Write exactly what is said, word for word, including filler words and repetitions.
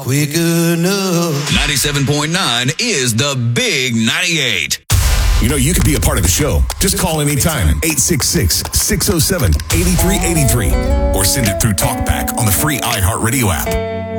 quick enough. ninety-seven point nine is the Big ninety-eight. You know, you could be a part of the show. Just call anytime. eight six six, six oh seven, eight three eight three. Or send it through TalkBack on the free iHeartRadio app.